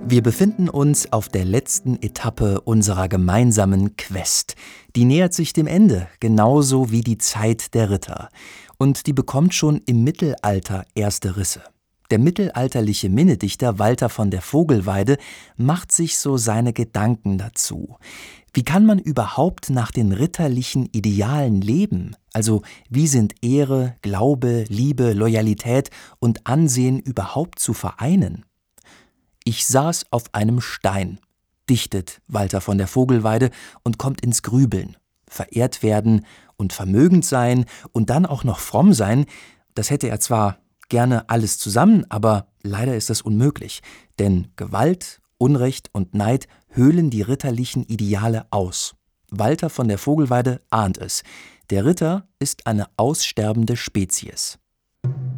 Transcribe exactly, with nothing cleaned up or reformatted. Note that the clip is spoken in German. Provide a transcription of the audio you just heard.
Wir befinden uns auf der letzten Etappe unserer gemeinsamen Quest. Die nähert sich dem Ende, genauso wie die Zeit der Ritter. Und die bekommt schon im Mittelalter erste Risse. Der mittelalterliche Minnedichter Walther von der Vogelweide macht sich so seine Gedanken dazu. Wie kann man überhaupt nach den ritterlichen Idealen leben? Also wie sind Ehre, Glaube, Liebe, Loyalität und Ansehen überhaupt zu vereinen? »Ich saß auf einem Stein«, dichtet Walther von der Vogelweide und kommt ins Grübeln. Verehrt werden und vermögend sein und dann auch noch fromm sein, das hätte er zwar gerne alles zusammen, aber leider ist das unmöglich, denn Gewalt, Unrecht und Neid höhlen die ritterlichen Ideale aus. Walther von der Vogelweide ahnt es. Der Ritter ist eine aussterbende Spezies.